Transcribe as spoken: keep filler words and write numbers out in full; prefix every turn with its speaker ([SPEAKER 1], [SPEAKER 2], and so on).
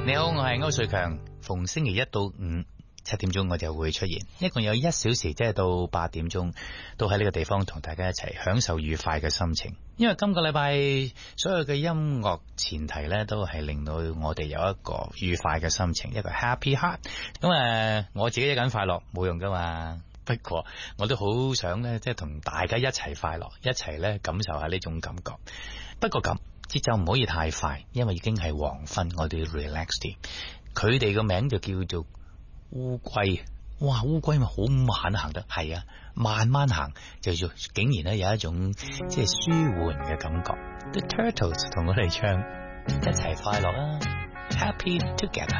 [SPEAKER 1] 你好，我係歐瑞強。逢星期一到五七點鐘我就會出現，一共有一小時，即係到八點鐘，都喺呢個地方同大家一齊享受愉快嘅心情。因為今個禮拜所有嘅音樂前提呢，都係令到我哋有一個愉快嘅心情，一個 happy heart。咁誒，我自己一個人快樂冇用噶嘛，不過我都好想呢，即係同大家一齊快樂，一齊呢感受下呢種感覺。不過咁節奏唔可以太快，因為已經係黃昏，我哋要 relax 啲。佢哋個名就叫做烏龜，哇！烏龜咪好慢行得，係啊，慢慢行就做，竟然咧有一種即係舒緩嘅感覺。The Turtles 同我哋唱，一齊快樂啊 ，Happy Together。